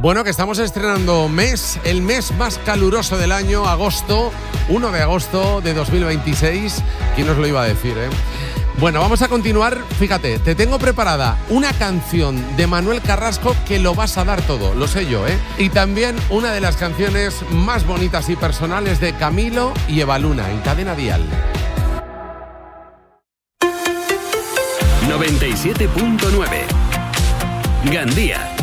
Bueno, que estamos estrenando mes, el mes más caluroso del año, agosto, 1 de agosto de 2026. ¿Quién nos lo iba a decir, Bueno, vamos a continuar. Fíjate, te tengo preparada una canción de Manuel Carrasco que lo vas a dar todo, lo sé yo, Y también una de las canciones más bonitas y personales de Camilo y Eva Luna en Cadena Dial. 97.9 Gandía.